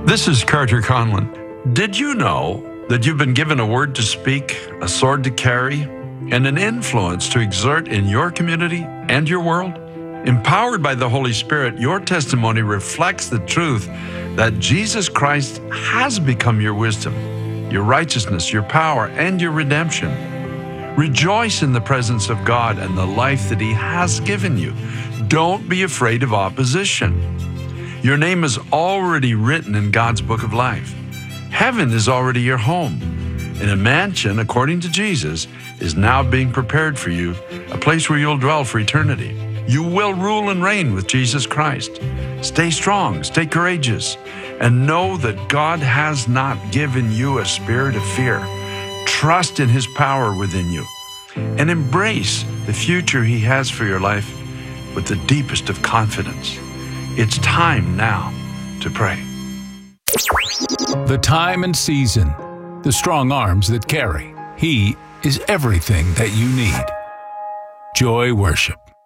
This is Carter Conlon. Did you know that you've been given a word to speak, a sword to carry, and an influence to exert in your community and your world? Empowered by the Holy Spirit, your testimony reflects the truth that Jesus Christ has become your wisdom, your righteousness, your power, and your redemption. Rejoice in the presence of God and the life that He has given you. Don't be afraid of opposition. Your name is already written in God's book of life. Heaven is already your home, and a mansion, according to Jesus, is now being prepared for you, a place where you'll dwell for eternity. You will rule and reign with Jesus Christ. Stay strong, stay courageous, and know that God has not given you a spirit of fear. Trust in His power within you, and embrace the future He has for your life with the deepest of confidence. It's time now to pray. The time and season, the strong arms that carry. He is everything that you need. Joy Worship.